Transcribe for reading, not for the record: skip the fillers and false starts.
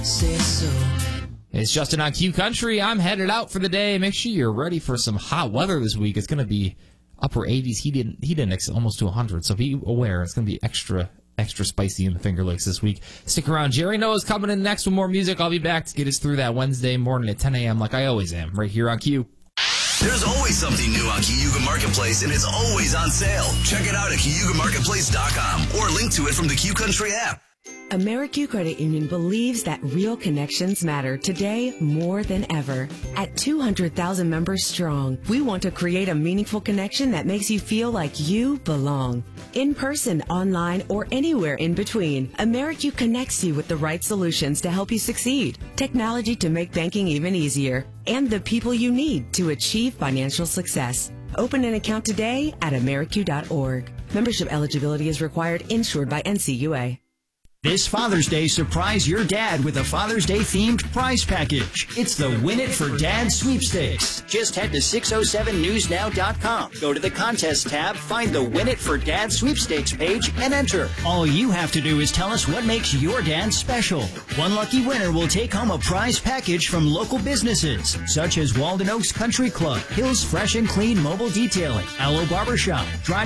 Say so. It's Justin on Q Country. I'm headed out for the day. Make sure you're ready for some hot weather this week. It's going to be upper 80s, heat index almost to 100. So be aware, it's going to be extra spicy in the Finger Lakes this weeek. Stick around. Jerry Noah's coming in next with more music. I'll be back to get us through that Wednesday morning at 10 a.m. like I always am, right here on Q. There's always something new on Cayuga Marketplace, and it's always on sale. Check it out at CayugaMarketplace.com or link to it from the Q Country app. AmeriQ Credit Union believes that real connections matter today more than ever. At 200,000 members strong, we want to create a meaningful connection that makes you feel like you belong. In person, online, or anywhere in between, AmeriQ connects you with the right solutions to help you succeed, technology to make banking even easier, and the people you need to achieve financial success. Open an account today at AmeriQ.org. Membership eligibility is required, insured by NCUA. This Father's Day, surprise your dad with a Father's Day themed prize package. It's the Win It for Dad sweepstakes. Just head to 607newsnow.com. Go to the contest tab, find the Win It for Dad sweepstakes page, and enter. All you have to do is tell us what makes your dad special. One lucky winner will take home a prize package from local businesses, such as Walden Oaks Country Club, Hills Fresh and Clean Mobile Detailing, Aloe Barbershop, Dry